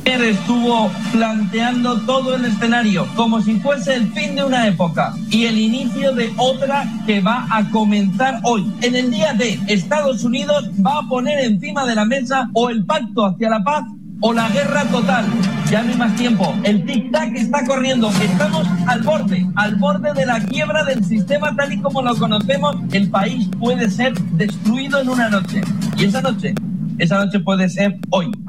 estuvo planteando todo el escenario como si fuese el fin de una época y el inicio de otra que va a comenzar hoy. En el día D, Estados Unidos va a poner encima de la mesa o el pacto hacia la paz o la guerra total. Ya no hay más tiempo. El tic-tac está corriendo. Estamos al borde de la quiebra del sistema tal y como lo conocemos. El país puede ser destruido en una noche. Y esa noche puede ser hoy.